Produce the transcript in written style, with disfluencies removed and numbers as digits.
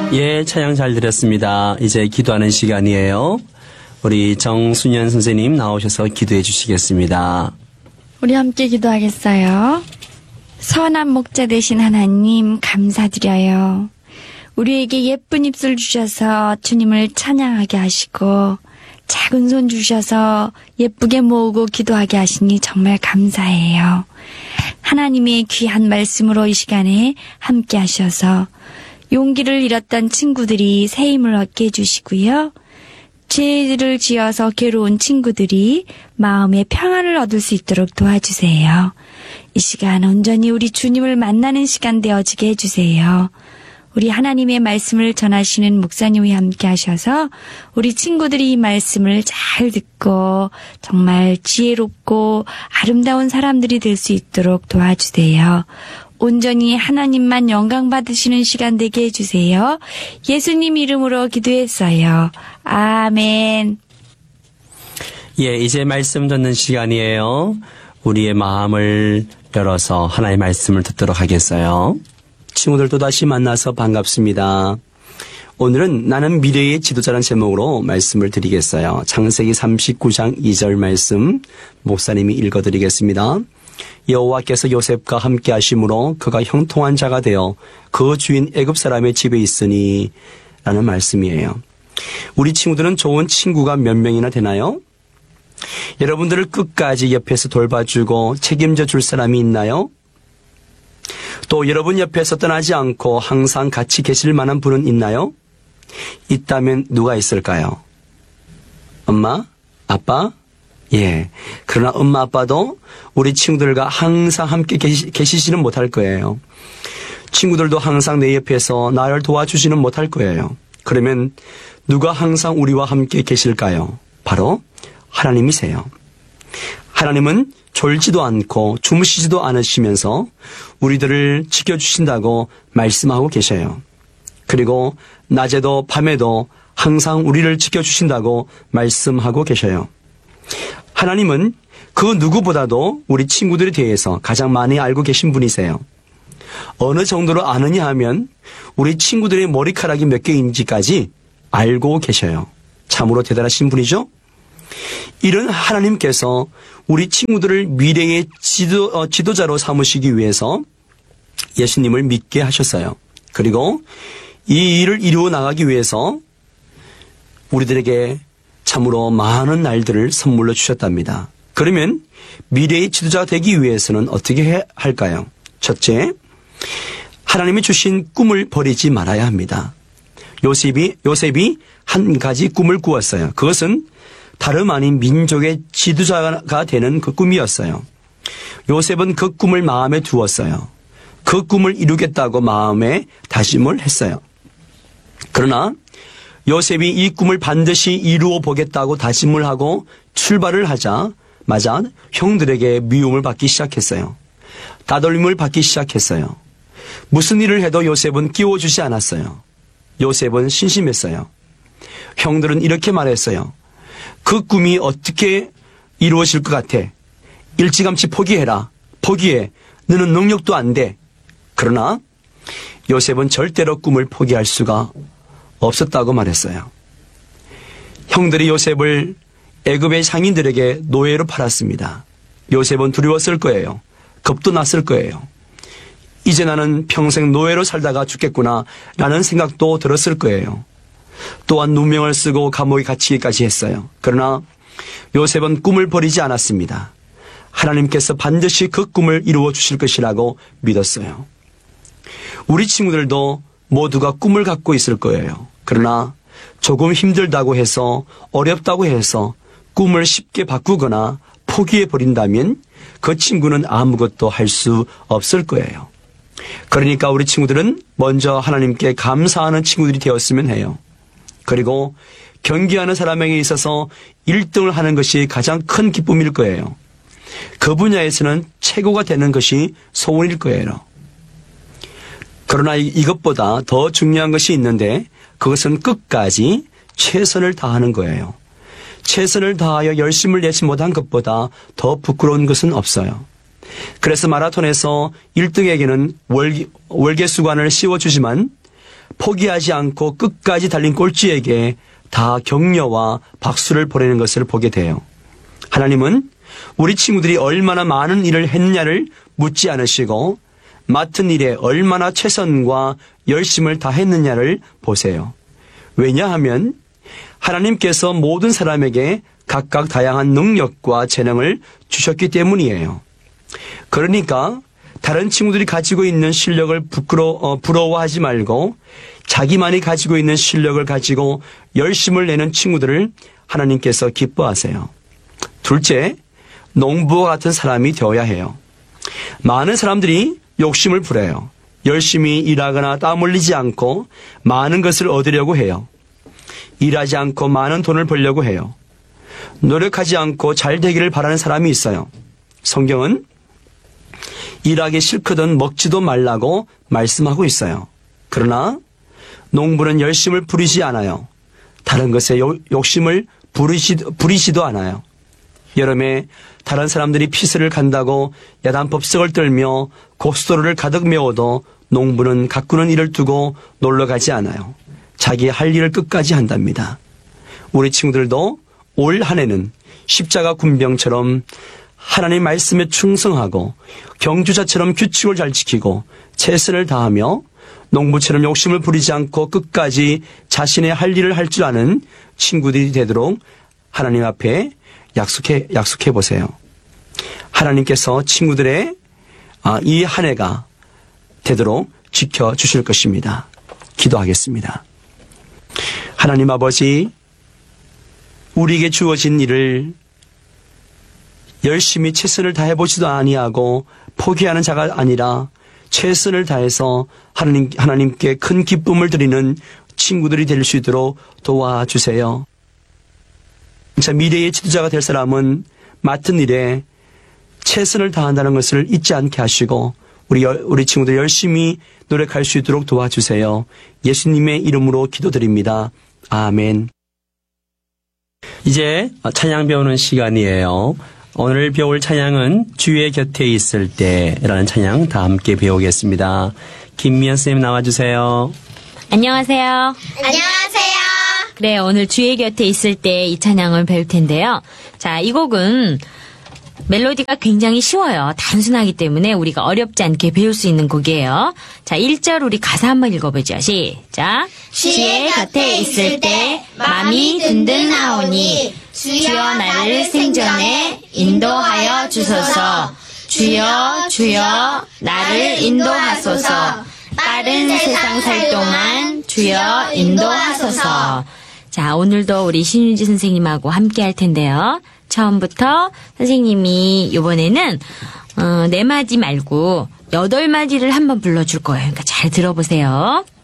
예, 찬양 잘 드렸습니다. 이제 기도하는 시간이에요. 우리 정순현 선생님 나오셔서 기도해 주시겠습니다. 우리 함께 기도하겠어요. 선한 목자 되신 하나님 감사드려요. 우리에게 예쁜 입술 주셔서 주님을 찬양하게 하시고 작은 손 주셔서 예쁘게 모으고 기도하게 하시니 정말 감사해요. 하나님의 귀한 말씀으로 이 시간에 함께 하셔서 용기를 잃었던 친구들이 새 힘을 얻게 해주시고요. 죄를 지어서 괴로운 친구들이 마음의 평안을 얻을 수 있도록 도와주세요. 이 시간 온전히 우리 주님을 만나는 시간 되어지게 해주세요. 우리 하나님의 말씀을 전하시는 목사님이 함께 하셔서 우리 친구들이 이 말씀을 잘 듣고 정말 지혜롭고 아름다운 사람들이 될 수 있도록 도와주세요. 온전히 하나님만 영광 받으시는 시간 되게 해주세요. 예수님 이름으로 기도했어요. 아멘. 예, 이제 말씀 듣는 시간이에요. 우리의 마음을 열어서 하나님의 말씀을 듣도록 하겠어요. 친구들 또다시 만나서 반갑습니다. 오늘은 나는 미래의 지도자라는 제목으로 말씀을 드리겠어요. 창세기 39장 2절 말씀 목사님이 읽어드리겠습니다. 여호와께서 요셉과 함께 하심으로 그가 형통한 자가 되어 그 주인 애굽 사람의 집에 있으니 라는 말씀이에요. 우리 친구들은 좋은 친구가 몇 명이나 되나요? 여러분들을 끝까지 옆에서 돌봐주고 책임져 줄 사람이 있나요? 또 여러분 옆에서 떠나지 않고 항상 같이 계실 만한 분은 있나요? 있다면 누가 있을까요? 엄마? 아빠? 예. 그러나 엄마 아빠도 우리 친구들과 항상 함께 계시지는 못할 거예요. 친구들도 항상 내 옆에서 나를 도와주지는 못할 거예요. 그러면 누가 항상 우리와 함께 계실까요? 바로 하나님이세요. 하나님은 졸지도 않고 주무시지도 않으시면서 우리들을 지켜주신다고 말씀하고 계셔요. 그리고 낮에도 밤에도 항상 우리를 지켜주신다고 말씀하고 계셔요. 하나님은 그 누구보다도 우리 친구들에 대해서 가장 많이 알고 계신 분이세요. 어느 정도로 아느냐 하면 우리 친구들의 머리카락이 몇 개인지까지 알고 계셔요. 참으로 대단하신 분이죠? 이런 하나님께서 우리 친구들을 미래의 지도자로 삼으시기 위해서 예수님을 믿게 하셨어요. 그리고 이 일을 이루어 나가기 위해서 우리들에게 참으로 많은 날들을 선물로 주셨답니다. 그러면 미래의 지도자가 되기 위해서는 어떻게 해야 할까요? 첫째, 하나님이 주신 꿈을 버리지 말아야 합니다. 요셉이 한 가지 꿈을 꾸었어요. 그것은 다름 아닌 민족의 지도자가 되는 그 꿈이었어요. 요셉은 그 꿈을 마음에 두었어요. 그 꿈을 이루겠다고 마음에 다짐을 했어요. 그러나 요셉이 이 꿈을 반드시 이루어 보겠다고 다짐을 하고 출발을 하자마자 형들에게 미움을 받기 시작했어요. 따돌림을 받기 시작했어요. 무슨 일을 해도 요셉은 끼워주지 않았어요. 요셉은 신심했어요. 형들은 이렇게 말했어요. 그 꿈이 어떻게 이루어질 것 같아? 일찌감치 포기해라. 포기해. 너는 능력도 안 돼. 그러나 요셉은 절대로 꿈을 포기할 수가 없었다고 말했어요. 형들이 요셉을 애굽의 상인들에게 노예로 팔았습니다. 요셉은 두려웠을 거예요. 겁도 났을 거예요. 이제 나는 평생 노예로 살다가 죽겠구나 라는 생각도 들었을 거예요. 또한 누명을 쓰고 감옥에 갇히기까지 했어요. 그러나 요셉은 꿈을 버리지 않았습니다. 하나님께서 반드시 그 꿈을 이루어 주실 것이라고 믿었어요. 우리 친구들도 모두가 꿈을 갖고 있을 거예요. 그러나 조금 힘들다고 해서 어렵다고 해서 꿈을 쉽게 바꾸거나 포기해 버린다면 그 친구는 아무것도 할 수 없을 거예요. 그러니까 우리 친구들은 먼저 하나님께 감사하는 친구들이 되었으면 해요. 그리고 경기하는 사람에게 있어서 1등을 하는 것이 가장 큰 기쁨일 거예요. 그 분야에서는 최고가 되는 것이 소원일 거예요. 그러나 이것보다 더 중요한 것이 있는데 그것은 끝까지 최선을 다하는 거예요. 최선을 다하여 열심을 내지 못한 것보다 더 부끄러운 것은 없어요. 그래서 마라톤에서 1등에게는 월계수관을 씌워주지만 포기하지 않고 끝까지 달린 꼴찌에게 다 격려와 박수를 보내는 것을 보게 돼요. 하나님은 우리 친구들이 얼마나 많은 일을 했느냐를 묻지 않으시고 맡은 일에 얼마나 최선과 열심을 다했느냐를 보세요. 왜냐하면 하나님께서 모든 사람에게 각각 다양한 능력과 재능을 주셨기 때문이에요. 그러니까 다른 친구들이 가지고 있는 실력을 부러워하지 말고 자기만이 가지고 있는 실력을 가지고 열심을 내는 친구들을 하나님께서 기뻐하세요. 둘째, 농부와 같은 사람이 되어야 해요. 많은 사람들이 욕심을 부려요. 열심히 일하거나 땀 흘리지 않고 많은 것을 얻으려고 해요. 일하지 않고 많은 돈을 벌려고 해요. 노력하지 않고 잘 되기를 바라는 사람이 있어요. 성경은 일하기 싫거든 먹지도 말라고 말씀하고 있어요. 그러나 농부는 열심을 부리지 않아요. 다른 것에 욕심을 부리지도 않아요. 여름에 다른 사람들이 피서를 간다고 야단법석을 떨며 고속도로를 가득 메워도 농부는 가꾸는 일을 두고 놀러 가지 않아요. 자기 할 일을 끝까지 한답니다. 우리 친구들도 올 한 해는 십자가 군병처럼 하나님 말씀에 충성하고 경주자처럼 규칙을 잘 지키고 최선을 다하며 농부처럼 욕심을 부리지 않고 끝까지 자신의 할 일을 할 줄 아는 친구들이 되도록 하나님 앞에 약속해 보세요. 하나님께서 친구들의 이 한 해가 되도록 지켜주실 것입니다. 기도하겠습니다. 하나님 아버지, 우리에게 주어진 일을 열심히 최선을 다해보지도 아니하고 포기하는 자가 아니라 최선을 다해서 하나님께 큰 기쁨을 드리는 친구들이 될 수 있도록 도와주세요. 진짜 미래의 지도자가 될 사람은 맡은 일에 최선을 다한다는 것을 잊지 않게 하시고 우리 친구들 열심히 노력할 수 있도록 도와주세요. 예수님의 이름으로 기도드립니다. 아멘. 이제 찬양 배우는 시간이에요. 오늘 배울 찬양은 주의 곁에 있을 때라는 찬양 다 함께 배우겠습니다. 김미연 선생님 나와주세요. 안녕하세요. 안녕하세요. 네, 오늘 주의 곁에 있을 때 이 찬양을 배울 텐데요. 자, 이 곡은 멜로디가 굉장히 쉬워요. 단순하기 때문에 우리가 어렵지 않게 배울 수 있는 곡이에요. 자, 1절 우리 가사 한번 읽어보죠. 시작. 주의 곁에 있을 때 마음이 든든하오니 주여 나를 생전에 인도하여 주소서. 주여 주여 나를 인도하소서. 빠른 세상 살 동안 주여 인도하소서. 자, 오늘도 우리 신윤지 선생님하고 함께 할 텐데요. 처음부터 선생님이 이번에는 4마디 말고 8마디를 한번 불러줄 거예요. 그러니까 잘 들어보세요.